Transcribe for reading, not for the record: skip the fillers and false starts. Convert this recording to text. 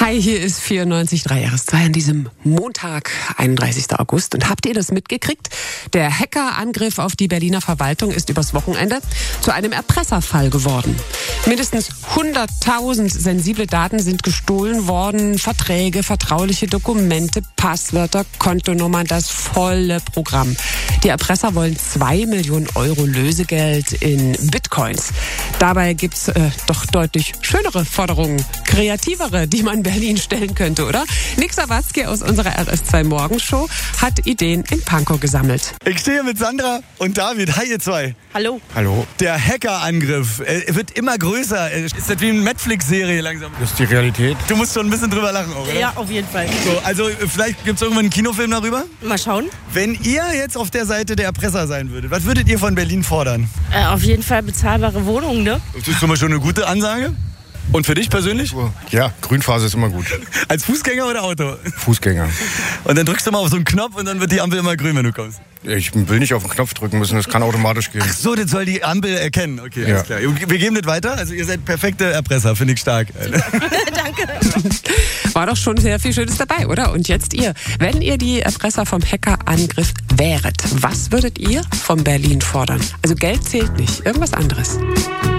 Hi, hier ist 94.3 RS2 an diesem Montag, 31. August. Und habt ihr das mitgekriegt? Der Hackerangriff auf die Berliner Verwaltung ist übers Wochenende zu einem Erpresserfall geworden. Mindestens 100.000 sensible Daten sind gestohlen worden. Verträge, vertrauliche Dokumente, Passwörter, Kontonummern, das volle Programm. Die Erpresser wollen 2 Millionen Euro Lösegeld in Bitcoins. Dabei gibt's doch deutlich schönere Forderungen, kreativere, die man Berlin stellen könnte, oder? Nick Sawatzki aus unserer RS2 Morgenshow hat Ideen in Pankow gesammelt. Ich stehe mit Sandra und David. Hi, ihr zwei. Hallo. Hallo. Der Hackerangriff wird immer größer. Ist das wie eine Netflix-Serie langsam? Das ist die Realität. Du musst schon ein bisschen drüber lachen, auch, oder? Ja, auf jeden Fall. So, also vielleicht gibt es irgendwann einen Kinofilm darüber? Mal schauen. Wenn ihr jetzt auf der Seite der Erpresser sein würdet, was würdet ihr von Berlin fordern? Auf jeden Fall bezahlbare Wohnungen, ne? Das ist schon mal eine gute Ansage. Und für dich persönlich? Ja, Grünphase ist immer gut. Als Fußgänger oder Auto? Fußgänger. Und dann drückst du mal auf so einen Knopf und dann wird die Ampel immer grün, wenn du kommst. Ich will nicht auf den Knopf drücken müssen, das kann automatisch gehen. Ach so, das soll die Ampel erkennen. Okay, Ja. alles klar. Wir geben das weiter. Also ihr seid perfekte Erpresser, finde ich stark. Danke. War doch schon sehr viel Schönes dabei, oder? Und jetzt ihr. Wenn ihr die Erpresser vom Hackerangriff wäret, was würdet ihr von Berlin fordern? Also Geld zählt nicht, irgendwas anderes.